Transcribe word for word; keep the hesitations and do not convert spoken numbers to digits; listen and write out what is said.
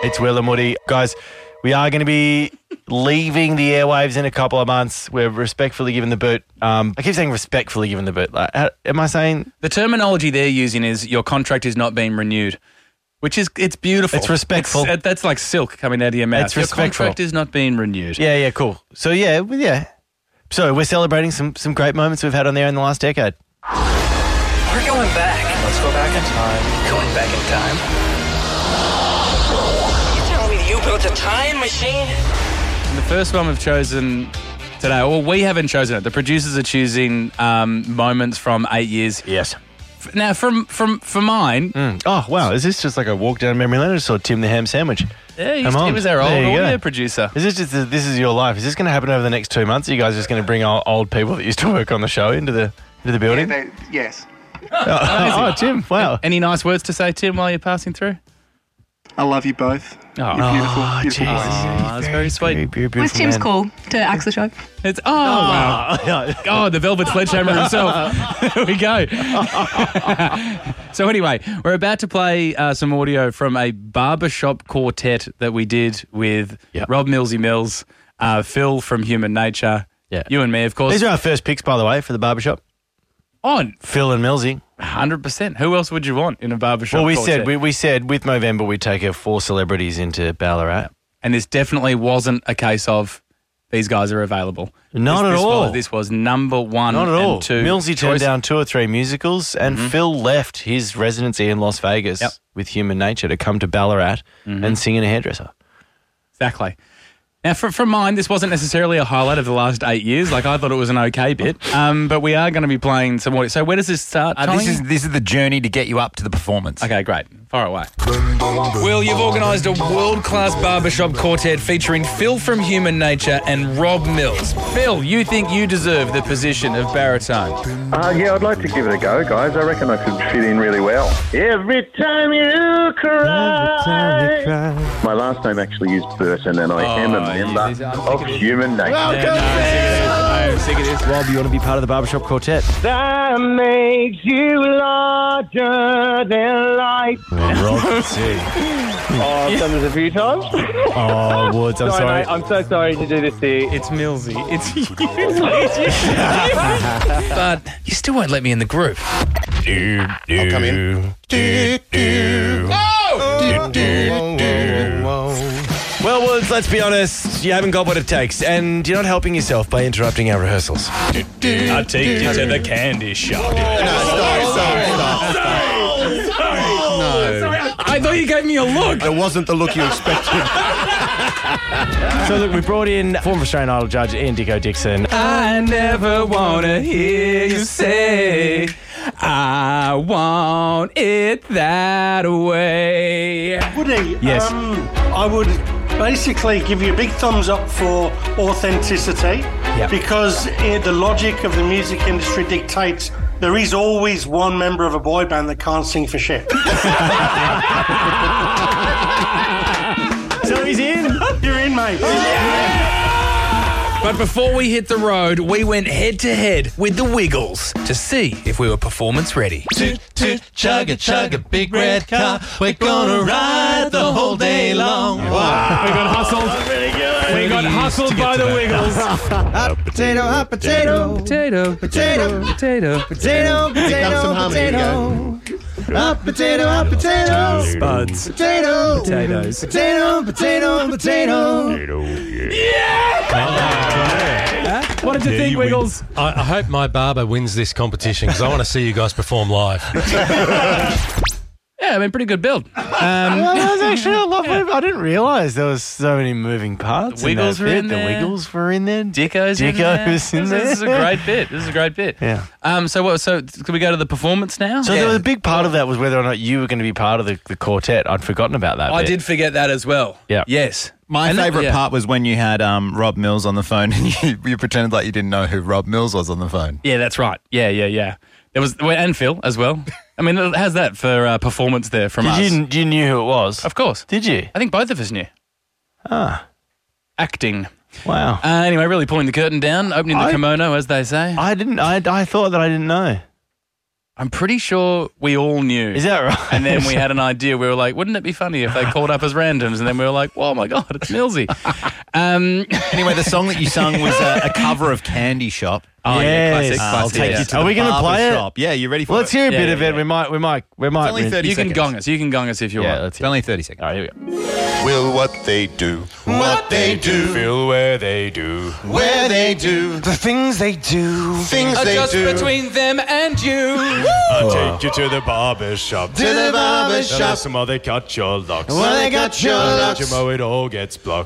It's Will and Woody. Guys, we are going to be leaving the airwaves in a couple of months. We're respectfully given the boot. Um, I keep saying respectfully given the boot. Like, how, am I saying? The terminology they're using is your contract is not being renewed, which is, it's beautiful. It's respectful. It's, that's like silk coming out of your mouth. It's your respectful. contract is not being renewed. Yeah, yeah, cool. So, yeah, well, yeah. So, we're celebrating some, some great moments we've had on there in the last decade. We're going back. Let's go back in time. Going back in time? You telling me you built a time machine? And the first one we've chosen today, well, we haven't chosen it. The producers are choosing um, moments from eight years. Yes. Now, from from for mine... Mm. Oh, wow. Is this just like a walk down memory lane? I just saw Tim the Ham Sandwich. Yeah, he, Come he on. was our old There you audio go. producer. Is this just this is your life? Is this going to happen over the next two months? Are you guys just going to bring old, old people that used to work on the show into the into the building? Yeah, they, yes. oh, oh, Tim! Wow. Any nice words to say, Tim, while you're passing through? I love you both. Oh, You're beautiful. Oh, beautiful geez. boys. Oh, that's very sweet. Very, very beautiful What's Tim's man. call to axe the show? It's oh, wow. Oh, the Velvet Sledgehammer himself. There we go. So anyway, we're about to play uh, some audio from a barbershop quartet that we did with Yep. Rob Millsy Mills, uh, Phil from Human Nature, Yeah. you and me, of course. These are our first picks, by the way, for the barbershop. On Phil and Millsy. one hundred percent. Who else would you want in a barbershop Well, we quartet? said we, we said with Movember we'd take our four celebrities into Ballarat. And this definitely wasn't a case of these guys are available. Not this, at this all. Was, this was number one Not at all. and two. Millsy turned choice. down two or three musicals, and Phil left his residency in Las Vegas Yep. with Human Nature to come to Ballarat and sing in a hairdresser. Exactly. Now, from, from mine, this wasn't necessarily a highlight of the last eight years. Like, I thought it was an okay bit. Um, but we are going to be playing some audio. So where does this start, Uh, Tony? this is this is the journey to get you up to the performance. Okay, great. Far away. Will, you've organised a world-class barbershop quartet featuring Phil from Human Nature and Rob Mills. Phil, you think you deserve the position of baritone? Uh, yeah, I'd like to give it a go, guys. I reckon I could fit in really well. Every time you cry. My last name actually is Burton, and I Oh, am a yeah, member this- I'm of sick of this. Human Nature. Yeah, no, I'm sick of this. I'm sick of this. Rob, you want to be part of the barbershop quartet? That makes you larger than life. Rob, see. Oh, I've done this a few times. Oh, Woods, I'm sorry. mate, I'm so sorry to do this to you. It's Millsy. It's you. It's you. But you still won't let me in the group. I'll come in. Well, Woods, let's be honest. You haven't got what it takes, and you're not helping yourself by interrupting our rehearsals. I'll take you to the candy shop. I thought you gave me a look. It wasn't the look you expected. So, look, we brought in former Australian Idol judge Ian Dicko Dixon. I never want to hear you say I want it that way. Woody, Yes. um, I would basically give you a big thumbs up for authenticity because it, the logic of the music industry dictates there is always one member of a boy band that can't sing for shit. So he's in. You're in, mate. But before we hit the road, we went head to head with the Wiggles to see if we were performance ready. Toot, toot, chug a chug a big red car. We're gonna ride the whole day long. We got hustled. Really good. We got hustled by the Wiggles. Hot potato, hot potato. Potato, Potato. potato, Potato, potato, some harmony potato. Hot potato, hot potato. Spuds. Potato. Potatoes. Potato, potato, potato. What did you think, Wiggles? I, I hope my barber wins this competition because I want to see you guys perform live. Yeah, I mean, pretty good build. Um, Well, that was actually a lot. Of, I didn't realise there was so many moving parts. The Wiggles in were that in bit. there. The Wiggles were in there. Dicko's in Dicko there. was in this, there. This is a great bit. This is a great bit. Yeah. Um. So what? So can we go to the performance now? So there was a big part of that was whether or not you were going to be part of the, the quartet. I'd forgotten about that. I bit. did forget that as well. Yeah. Yes. My And that- favourite yeah. part was when you had um, Rob Mills on the phone and you, you pretended like you didn't know who Rob Mills was on the phone. Yeah, that's right. Yeah, yeah, yeah. There was well, and Phil as well. I mean, how's that for uh, performance there from Did us? you, you knew who it was? Of course. Did you? I think both of us knew. Ah, Acting. wow. Uh, anyway, really pulling the curtain down, opening the I- kimono, as they say. I didn't. I, I thought that I didn't know. I'm pretty sure we all knew. Is that right? And then we had an idea. We were like, wouldn't it be funny if they called up as randoms? And then we were like, oh, my God, it's Millsy. Um, Anyway, the song that you sung was a, a cover of Candy Shop. oh, yeah, classic, Yes. classic. I'll take yeah. you to Are we the gonna barber play it? shop. Yeah, you ready for Well, it? let's hear a Yeah, bit yeah, of it. yeah. We might, we might, we might. only thirty You can seconds. gong us. You can gong us if you Yeah, want. let's It's hear. only thirty seconds. All right, here we go. Will what they do, What they do, feel where they do, where they do, The things they do. things they Just do. between them and you. I'll take you to the barber shop. to the barber shop. Some more they cut your locks. Well, they got your Don't locks. you know it all gets blocked.